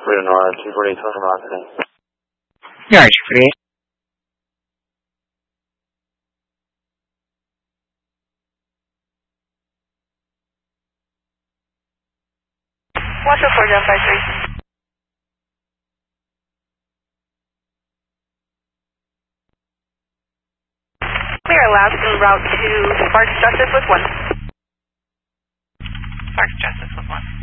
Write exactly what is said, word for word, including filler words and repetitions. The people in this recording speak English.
Freedom Nora, two forty-eight, Southern Velocity. Yeah, two forty-eight. Watch out for John five three. Clear labs en route to Sparks Justice with one. Sparks Justice with one.